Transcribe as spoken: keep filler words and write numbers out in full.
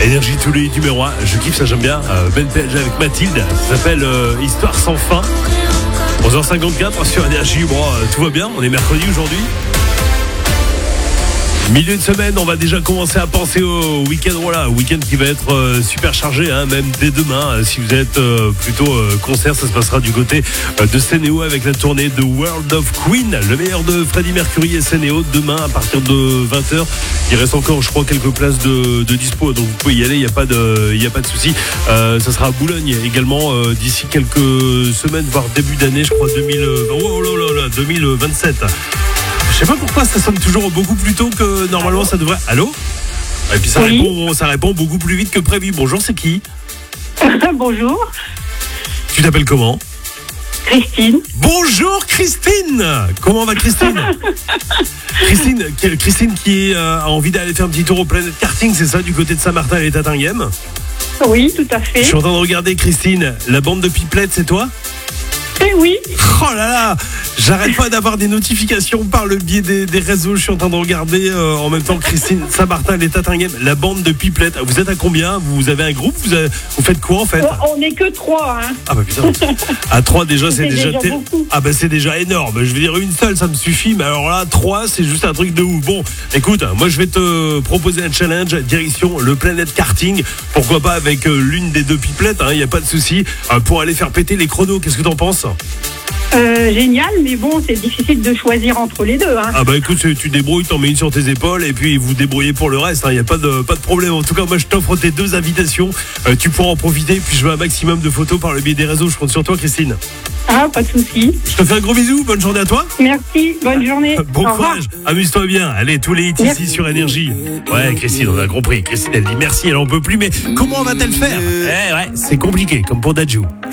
Énergie tous les numéro un, je kiffe ça, j'aime bien. Euh, Ben P L G avec Mathilde, ça s'appelle euh, Histoire sans fin. onze heures cinquante-quatre sur Énergie, bon, euh, tout va bien, on est mercredi aujourd'hui. Milieu de semaine, on va déjà commencer à penser au week-end. Voilà, week-end qui va être euh, super chargé, hein, même dès demain. Si vous êtes euh, plutôt euh, concert, ça se passera du côté euh, de Sénéo avec la tournée de World of Queen, le meilleur de Freddie Mercury et Sénéo demain à partir de vingt heures. Il reste encore, je crois, quelques places de, de dispo, donc vous pouvez y aller. Il n'y a pas de, il y a pas de souci. Euh, ça sera à Boulogne également euh, d'ici quelques semaines, voire début d'année, je crois deux mille, oh là là là, deux mille vingt-sept. Je sais pas pourquoi ça sonne toujours beaucoup plus tôt que normalement. Allô, ça devrait. Allô. Et puis ça oui. répond, ça répond beaucoup plus vite que prévu. Bonjour, c'est qui? Bonjour. Tu t'appelles comment? Christine. Bonjour Christine. Comment va Christine? Christine, Christine qui euh, a envie d'aller faire un petit tour au Planet Karting, c'est ça, du côté de Saint-Martin et Tatinghem? Oui, tout à fait. Je suis en train de regarder Christine. La bande de pipelettes, c'est toi? Eh oui. Oh là là, j'arrête pas d'avoir des notifications par le biais des, des réseaux. Je suis en train de regarder euh, en même temps Christine, Saint-Martin, les Tatinghem, la bande de pipelettes. Vous êtes à combien? Vous avez un groupe? vous, avez, vous faites quoi en fait? On n'est que trois. Hein. Ah bah putain. À trois déjà, c'est, c'est déjà, déjà ter... beaucoup. Ah bah c'est déjà énorme. Je veux dire une seule, ça me suffit. Mais alors là, trois, c'est juste un truc de ouf. Bon, écoute, moi je vais te proposer un challenge direction le Planet Karting. Pourquoi pas avec euh, l'une des deux pipelettes? Il hein, n'y a pas de souci euh, pour aller faire péter les chronos. Qu'est-ce que t'en penses? Euh, génial, mais bon, c'est difficile de choisir entre les deux. Hein. Ah bah écoute, tu débrouilles, t'en mets une sur tes épaules et puis vous débrouillez pour le reste. Il hein, n'y a pas de, pas de problème. En tout cas, moi je t'offre tes deux invitations. Euh, tu pourras en profiter. Puis je veux un maximum de photos par le biais des réseaux. Je compte sur toi, Christine. Ah, pas de souci. Je te fais un gros bisou. Bonne journée à toi. Merci, bonne journée. Bon Au courage. Amuse-toi bien. Allez, tous les hits merci. Ici sur Énergie. Ouais, Christine, on a compris. Christine, elle dit merci, elle en peut plus. Mais comment va-t-elle faire? Eh ouais, c'est compliqué, comme pour Dadju.